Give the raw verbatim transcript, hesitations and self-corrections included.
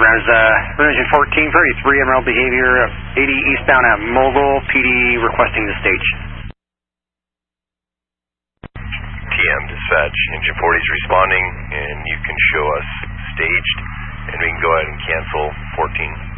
There's uh, Engine fourteen thirty-three, unrailed behavior, eighty eastbound at Mobile, P D requesting the stage. T M dispatch, Engine forty is responding, and you can show us staged, and we can go ahead and cancel fourteen.